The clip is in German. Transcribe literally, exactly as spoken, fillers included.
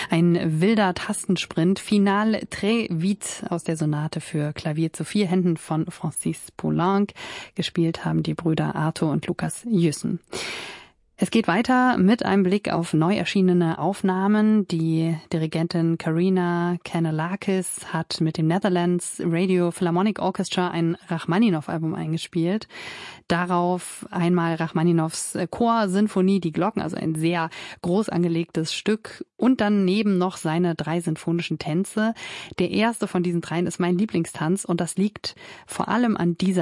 Ein wilder Tastensprint, Finale très vite aus der Sonate für Klavier zu vier Händen von Francis Poulenc. Gespielt haben die Brüder Arthur und Lukas Jüssen. Es geht weiter mit einem Blick auf neu erschienene Aufnahmen. Die Dirigentin Karina Kanellakis hat mit dem Netherlands Radio Philharmonic Orchestra ein Rachmaninow-Album eingespielt. Darauf einmal Rachmaninows Chor-Sinfonie, die Glocken, also ein sehr groß angelegtes Stück. Und dann neben noch seine drei sinfonischen Tänze. Der erste von diesen dreien ist mein Lieblingstanz und das liegt vor allem an dieser